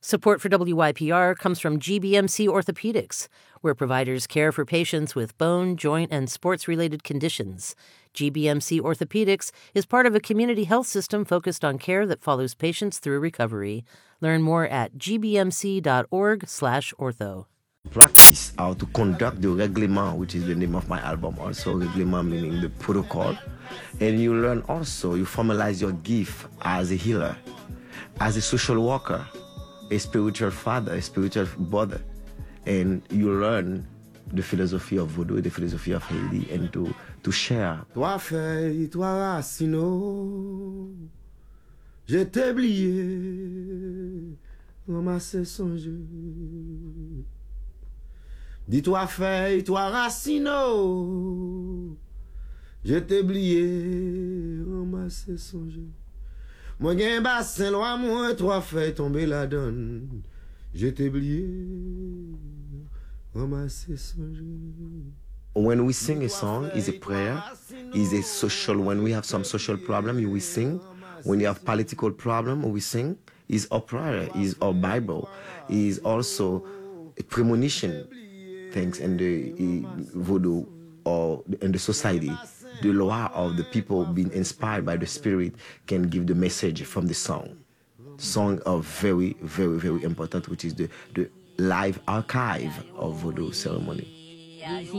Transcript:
Support for WYPR comes from GBMC Orthopedics, where providers care for patients with bone, joint, and sports-related conditions. GBMC Orthopedics is part of a community health system focused on care that follows patients through recovery. Learn more at gbmc.org/ortho. Practice how to conduct the règlement, which is the name of my album also. Règlement meaning the protocol. And you learn also, you formalize your gift as a healer, as a social worker, a spiritual father, a spiritual brother. And you learn the philosophy of Vodou, the philosophy of Haiti, and to share. Toi feuille, toi racino, je t'ai oublié, ramassé songe. Dis-toi feuille, toi racino, je t'ai oublié, ramassé songe. Moi gen bassin loin moi, trois feuilles tombées la donne. Je t'ai oublié, ramassé songe. When we sing a song, is a prayer, is a social. When we have some social problem, we sing. When you have political problem, we sing. Is our prayer, is our Bible, is also a premonition. Things in the Vodou or in the society, the law of the people being inspired by the spirit can give the message from the song. Songs are very, very, very important, which is the live archive of Vodou ceremony.